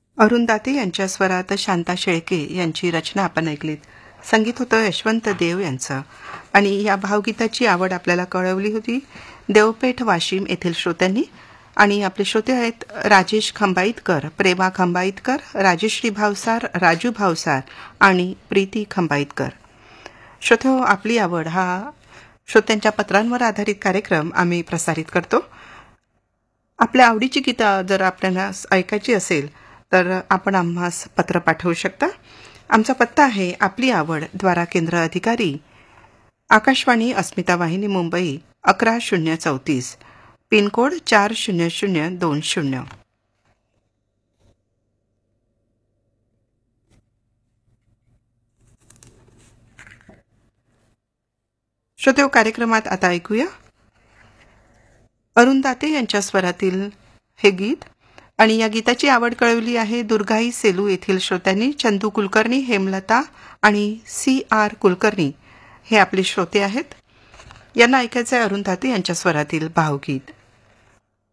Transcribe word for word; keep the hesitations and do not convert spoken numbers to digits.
अरुण दाते यांच्या स्वरात शांता शेळके यांची रचना आपण ऐकलीत. संगीत होतं यशवंत देव यांचं. आणि या भावगीताची आवड आपल्याला कळवली होती देवपेठ वाशिम येथील श्रोत्यांनी. आणि आपले श्रोते आहेत राजेश खंबाईतकर, प्रेमा खंबाईतकर, राजेश्री भावसार, राजू भावसार आणि प्रीती खंबाईतकर. श्रोते, आपली आवड हा श्रोत्यांच्या पत्रांवर आधारित कार्यक्रम आम्ही प्रसारित करतो. आपल्या आवडीची गीतं जर आपल्याला ऐकायची असेल तर आपण आम्हास पत्र पाठवू शकता. आमचा पत्ता आहे आपली आवड, द्वारा केंद्र अधिकारी, आकाशवाणी अस्मिता वाहिनी, मुंबई अकरा शून्य चौतीस, पिनकोड चार शून्य शून्य दोन शून्य. श्रोते, कार्यक्रमात आता ऐकूया अरुण दाते यांच्या स्वरातील हे गीत. आणि या गीताची आवड कळवली आहे दुर्गाई सेलू येथील श्रोत्यांनी. चंदू कुलकर्णी, हेमलता आणि सी आर कुलकर्णी हे आपले श्रोते आहेत. यांना ऐकायचं आहे अरुण दाते यांच्या स्वरातील भावगीत.